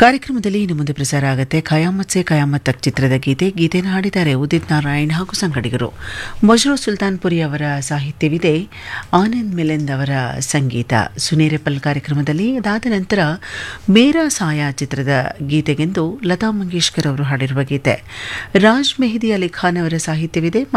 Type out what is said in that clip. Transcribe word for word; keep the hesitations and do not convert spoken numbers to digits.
ಕಾರ್ಯಕ್ರಮದಲ್ಲಿ ಇನ್ನು ಮುಂದೆ ಪ್ರಸಾರ ಆಗುತ್ತೆ ಖಯಾಮತ್ ಸೆ ಖಯಾಮತ್ ತಕ್ ಚಿತ್ರದ ಗೀತೆ ಗೀತೆಯನ್ನು ಹಾಡಿದ್ದಾರೆ ಉದಿತ್ ನಾರಾಯಣ್ ಹಾಗೂ ಸಂಗಡಿಗರು. ಮಜ್ರೂ ಸುಲ್ತಾನ್ಪುರಿ ಅವರ ಸಾಹಿತ್ಯವಿದೆ, ಆನಂದ್ ಮಿಲಿಂದ್ ಅವರ ಸಂಗೀತ. ಸುನೇರೆಪಲ್ ಕಾರ್ಯಕ್ರಮದಲ್ಲಿ ಅದಾದ ನಂತರ ಮೇರಾ ಸಾಯಾ ಚಿತ್ರದ ಗೀತೆಗೆಂದು ಲತಾ ಮಂಗೇಶ್ಕರ್ ಅವರು ಹಾಡಿರುವ ಗೀತೆ. ರಾಜ್ ಮೆಹದಿ ಅಲಿ ಖಾನ್ ಅವರ ಸಾಹಿತ್ಯವಿದೆ.